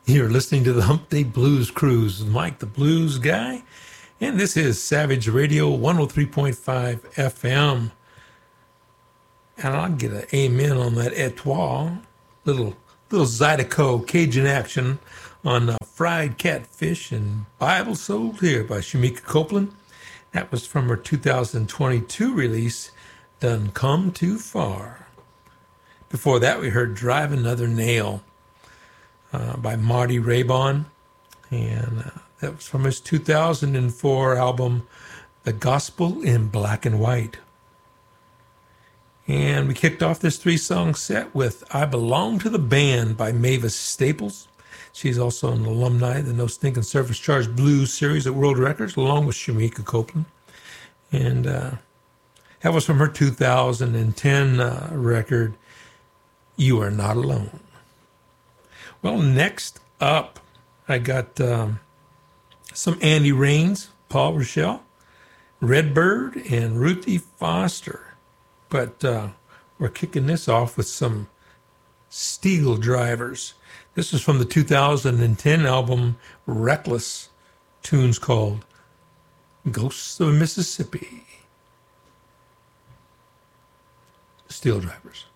You're listening to the Hump Day Blues Cruise with Mike the Blues Guy, and this is Savage Radio 103.5 FM. And I'll get an amen on that etoile. Little Zydeco Cajun action on Fried Catfish and Bible Sold Here by Shamika Copeland. That was from her 2022 release, Done Come Too Far. Before that, we heard Drive Another Nail by Marty Raybon, and that was from his 2004 album, The Gospel in Black and White. And we kicked off this three-song set with I Belong to the Band by Mavis Staples. She's also an alumni of the No Stinking Service Charge Blues series at World Records, along with Shamika Copeland. And that was from her 2010 record, You Are Not Alone. Well, next up, I got some Andy Raines, Paul Rochelle, Redbird, and Ruthie Foster. But we're kicking this off with some Steel Drivers. This is from the 2010 album Reckless, tunes called Ghosts of Mississippi. Steel Drivers.